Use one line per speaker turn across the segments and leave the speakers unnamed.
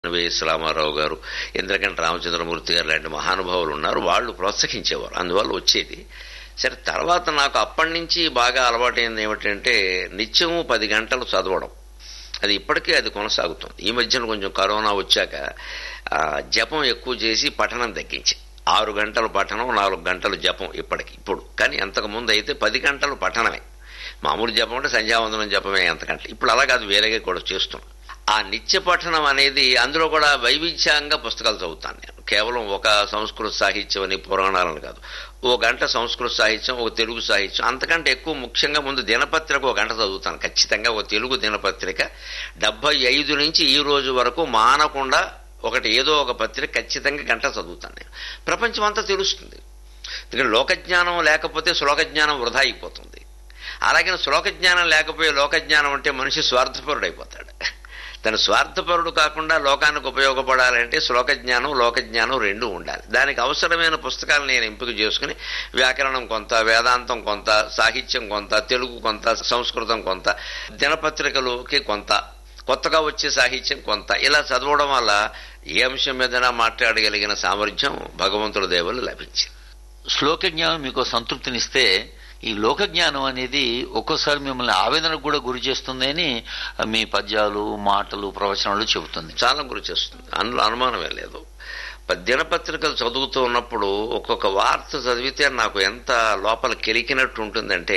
వేఎస్ రామారావు గారు, ఇంద్రకంఠ రామచంద్రమూర్తి గారు లాంటి మహానుభావులు ఉన్నారు. వాళ్ళు ప్రోత్సహించేవారు, అందువల్ల వచ్చేది. సరే, తర్వాత నాకు అప్పటి నుంచి బాగా అలవాటైంది ఏమిటంటే నిత్యము 10 గంటలు చదవడం. అది ఇప్పటికీ అది కొనసాగుతుంది. ఈ మధ్యన కొంచెం కరోనా వచ్చాక జపం ఎక్కువ చేసి పఠనం తగ్గించి 6 గంటలు పఠనం, 4 గంటలు జపం ఇప్పుడు. కానీ అంతకుముందు అయితే 10 గంటలు పఠనమే. మామూలు జపం అంటే సంధ్యావందనం జపమే అంతకంటే. ఇప్పుడు అలా కాదు, వేరేగా కూడా చేస్తున్నాం. ఆ నిత్య పఠనం అనేది, అందులో కూడా వైవిధ్యంగా పుస్తకాలు చదువుతాను నేను. కేవలం ఒక సంస్కృత సాహిత్యం అని పురాణాలను కాదు, 1 గంట సంస్కృత సాహిత్యం, 1 తెలుగు సాహిత్యం, అంతకంటే ఎక్కువ. ముఖ్యంగా ముందు దినపత్రిక 1 గంట చదువుతాను ఖచ్చితంగా. 1 తెలుగు దినపత్రిక 75 నుంచి ఈ రోజు వరకు మానకుండా ఏదో ఒక పత్రిక ఖచ్చితంగా గంట చదువుతాను నేను. ప్రపంచం అంతా తెలుస్తుంది. ఎందుకంటే లోకజ్ఞానం లేకపోతే శ్లోకజ్ఞానం వృధా అయిపోతుంది. అలాగే శ్లోకజ్ఞానం లేకపోయే లోకజ్ఞానం అంటే మనిషి స్వార్థపరుడు అయిపోతాడు. తన స్వార్థపరుడు కాకుండా లోకానికి ఉపయోగపడాలంటే శ్లోకజ్ఞానం, లోకజ్ఞానం 2 ఉండాలి. దానికి అవసరమైన పుస్తకాలు నేను ఎంపిక చేసుకుని, వ్యాకరణం కొంత, వేదాంతం కొంత, సాహిత్యం కొంత, తెలుగు కొంత, సంస్కృతం కొంత, దినపత్రికలకి కొంత, కొత్తగా వచ్చే సాహిత్యం కొంత, ఇలా చదవడం వల్ల ఏ అంశం మీదైనా మాట్లాడగలిగిన సామర్థ్యం భగవంతుడి దయ వల్ల లభించింది.
శ్లోక జ్ఞానం మీకు సంతృప్తినిస్తే, ఈ లోక జ్ఞానం అనేది ఒక్కోసారి మిమ్మల్ని ఆవేదనకు కూడా గురి చేస్తుంది అని మీ పద్యాలు, మాటలు, ప్రవచనాలు చెబుతుంది.
చాలా గురి చేస్తుంది, అందులో అనుమానమే లేదు. దినపత్రికలు చదువుతూ ఉన్నప్పుడు ఒక్కొక్క వార్త చదివితే నాకు ఎంత లోపల కెలికినట్టు ఉంటుందంటే,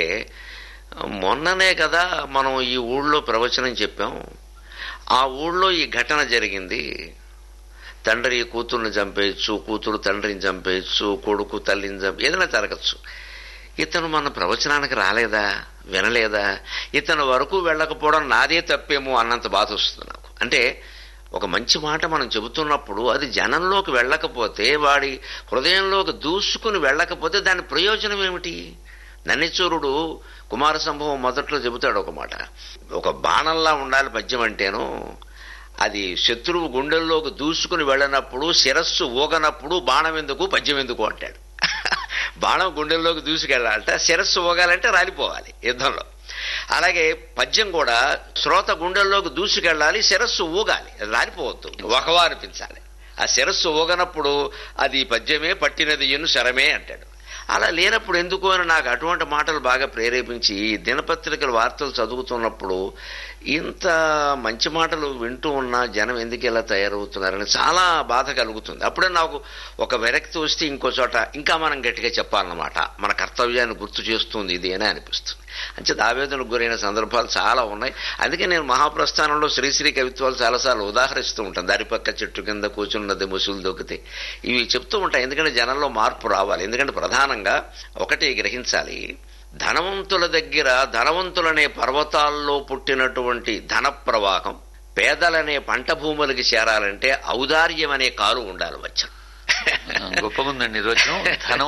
మొన్ననే కదా మనం ఈ ఊళ్ళో ప్రవచనం చెప్పాం, ఆ ఊళ్ళో ఈ ఘటన జరిగింది, తండ్రి కూతుర్ని చంపేయచ్చు, కూతురు తండ్రిని చంపేయచ్చు, కొడుకు తల్లిని ఏదైనా జరగచ్చు. ఇతను మన ప్రవచనానికి రాలేదా, వినలేదా, ఇతను వరకు వెళ్ళకపోవడం నాదే తప్పేమో అన్నంత బాధ వస్తుంది నాకు. అంటే ఒక మంచి మాట మనం చెబుతున్నప్పుడు అది జనంలోకి వెళ్ళకపోతే, వాడి హృదయంలోకి దూసుకుని వెళ్ళకపోతే దాని ప్రయోజనం ఏమిటి? నన్నిచూరుడు కుమార సంభవం మొదట్లో చెబుతాడు ఒక మాట, ఒక బాణంలా ఉండాలి పద్యం అంటేను, అది శత్రువు గుండెల్లోకి దూసుకుని వెళ్ళినప్పుడు, శిరస్సు ఊగనప్పుడు బాణం ఎందుకు, పద్యం ఎందుకు అంటాడు. బాణం గుండెల్లోకి దూసుకెళ్ళాలంటే, శిరస్సు ఊగాలంటే రాలిపోవాలి యుద్ధంలో. అలాగే పద్యం కూడా శ్రోత గుండెల్లోకి దూసుకెళ్ళాలి, శిరస్సు ఊగాలి, అది రాలిపోవద్దు, ఒకవారిపించాలి. ఆ శిరస్సు ఊగనప్పుడు అది పద్యమే, పట్టినది ఎన్ను శరమే అంటాడు. అలా లేనప్పుడు ఎందుకు అని నాకు అటువంటి మాటలు బాగా ప్రేరేపించి, దినపత్రికల వార్తలు చదువుతున్నప్పుడు ఇంత మంచి మాటలు వింటూ ఉన్నా జనం ఎందుకు ఇలా తయారవుతున్నారని చాలా బాధ కలుగుతుంది. అప్పుడే నాకు ఒక విరక్తి వస్తే ఇంకో చోట ఇంకా మనం గట్టిగా చెప్పాలన్నమాట, మన కర్తవ్యాన్ని గుర్తు చేస్తుంది ఇది అని అనిపిస్తుంది. అంచేత ఆవేదనకు గురైన సందర్భాలు చాలా ఉన్నాయి. అందుకే నేను మహాప్రస్థానంలో శ్రీశ్రీ కవిత్వాలు చాలాసార్లు ఉదాహరిస్తూ ఉంటాను. దారిపక్క చెట్టు కింద కూర్చున్నది ముసులు దొక్కితే, ఇవి చెప్తూ ఉంటాయి. ఎందుకంటే జనంలో మార్పు రావాలి. ఎందుకంటే ప్రధానంగా ఒకటి గ్రహించాలి, ధనవంతుల దగ్గర ధనవంతులనే పర్వతాల్లో పుట్టినటువంటి ధన ప్రవాహం పేదలనే పంట భూములకి చేరాలంటే ఔదార్యం అనే కారు ఉండాలి. వచ్చం
గొప్పగుందండి నిర్వచనం.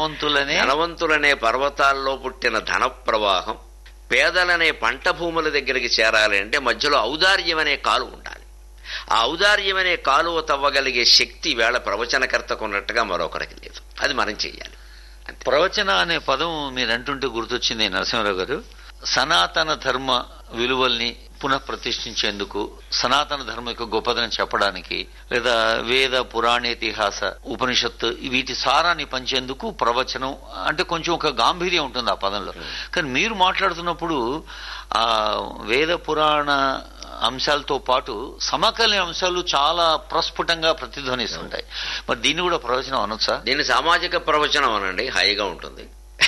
ధనవంతులనే పర్వతాల్లో పుట్టిన ధన ప్రవాహం పేదలనే పంట భూముల దగ్గరికి చేరాలి అంటే మధ్యలో ఔదార్యం అనే కాలు ఉండాలి. ఆ ఔదార్యం అనే కాలువ తవ్వగలిగే శక్తి వేళ ప్రవచనకర్తకు ఉన్నట్టుగా మరొకరికి లేదు. అది మనం చెయ్యాలి.
ప్రవచన అనే పదం మీరు అంటుంటే గుర్తొచ్చింది నరసింహరావు గారు. సనాతన ధర్మ విలువల్ని పునఃప్రతిష్ఠించేందుకు, సనాతన ధర్మం యొక్క గొప్పదనం చెప్పడానికి, లేదా వేద పురాణేతిహాస ఉపనిషత్తు వీటి సారాన్ని పంచేందుకు ప్రవచనం అంటే కొంచెం ఒక గాంభీర్యం ఉంటుంది ఆ పదంలో. కానీ మీరు మాట్లాడుతున్నప్పుడు ఆ వేద పురాణ అంశాలతో పాటు సమకాలీన అంశాలు చాలా ప్రస్ఫుటంగా ప్రతిధ్వనిస్తుంటాయి. మరి దీన్ని కూడా ప్రవచనం అనొచ్చా?
దీన్ని సామాజిక ప్రవచనం అనండి, హాయిగా ఉంటుంది.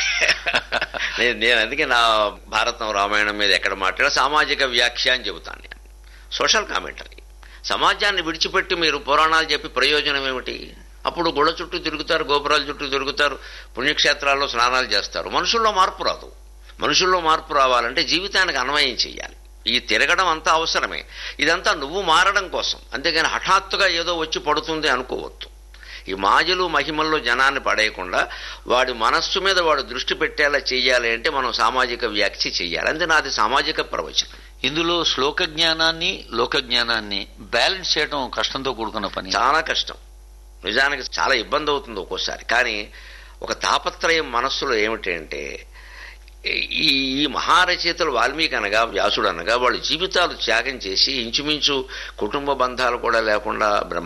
నేను అందుకే నా భారతం రామాయణం మీద ఎక్కడ మాట్లాడా సామాజిక వ్యాఖ్య అని చెబుతాను నేను. Social commentary. సమాజాన్ని విడిచిపెట్టి మీరు పురాణాలు చెప్పి ప్రయోజనం ఏమిటి? అప్పుడు గుళ్ళ చుట్టూ తిరుగుతారు, గోపురాల చుట్టూ తిరుగుతారు, పుణ్యక్షేత్రాల్లో స్నానాలు చేస్తారు. మనుషుల్లో మార్పు రాదు. మనుషుల్లో మార్పు రావాలంటే జీవితానికి అన్వయం చెయ్యాలి. ఈ తిరగడం అంతా అవసరమే. ఇదంతా నువ్వు మారడం కోసం, అంతేగాని హఠాత్తుగా ఏదో వచ్చి పడుతుంది అనుకోవద్దు. ఈ మాయలు మహిమల్లో జనాన్ని పడేయకుండా వాడి మనస్సు మీద వాడు దృష్టి పెట్టేలా చెయ్యాలి అంటే మనం సామాజిక వ్యాఖ్య చెయ్యాలి. అంతే నాది సామాజిక ప్రవచనం.
ఇందులో శ్లోక జ్ఞానాన్ని, లోక జ్ఞానాన్ని బ్యాలెన్స్ చేయడం కష్టంతో కూడుకున్న పని.
చాలా కష్టం, నిజానికి చాలా ఇబ్బంది అవుతుంది ఒక్కోసారి. కానీ ఒక తాపత్రయం మనస్సులో ఏమిటంటే, ఈ మహారచయితలు వాల్మీకి అనగా, వ్యాసుడు అనగా, వాళ్ళు జీవితాలు త్యాగం చేసి ఇంచుమించు కుటుంబ బంధాలు కూడా లేకుండా